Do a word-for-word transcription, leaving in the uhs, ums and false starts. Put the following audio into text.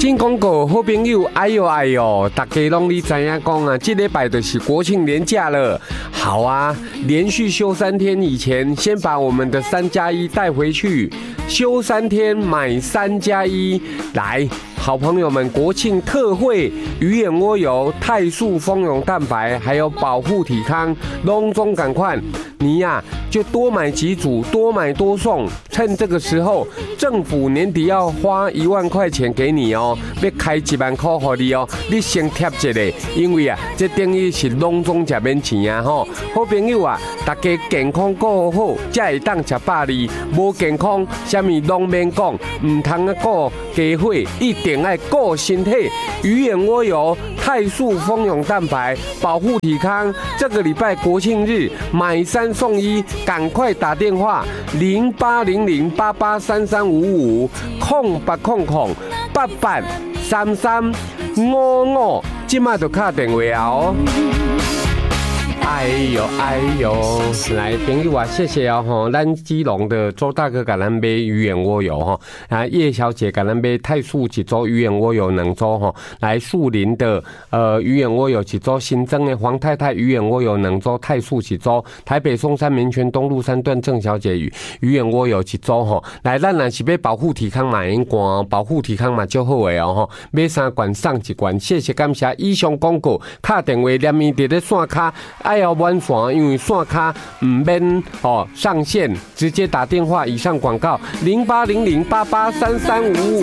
进广告，好朋友，哎呦哎呦，大家拢你知影讲啊，这礼拜就是国庆连假了。好啊，连续休三天以前，先把我们的三加一带回去，休三天买三加一来。好朋友们，国庆特惠鱼眼蜗油、泰素蜂蛹蛋白，还有保护体康，隆中赶快，你呀、啊、就多买几组，多买多送。趁这个时候，政府年底要花一万块钱给你哦，要开一万块给你哦，你先贴一个，因为啊，这等于是隆中吃免钱啊吼。好朋友啊，大家健康顾好，才会当吃百里。无健康，什么拢免讲，唔通啊顾加伙，一定。爱顾身体，鱼眼蜗油、泰素蜂蛹蛋白，保护体康。这个礼拜国庆日买三送一，赶快打电话零八零零八八三三五五空八空空八八三三五五，即马就打电话哦。哎呦哎呦，来朋友啊，谢谢哦吼，咱基隆的周大哥给咱买鱼眼蜗油哈，啊叶小姐给咱买泰素一周鱼眼蜗油两周哈，来树林的呃鱼眼蜗油一周，新增的黄太太鱼眼蜗油两周，泰素一周，台北松山民权东路三段郑小姐鱼鱼眼蜗油一周哈，来咱若是要保护体康嘛，用罐保护体康嘛就好诶哦吼，买三罐送一罐，谢谢感谢。以上广告，打电话念伊伫咧线卡。爱要弯线，因为线卡唔免哦上线，直接打电话。以上广告零八零零八八三三五五。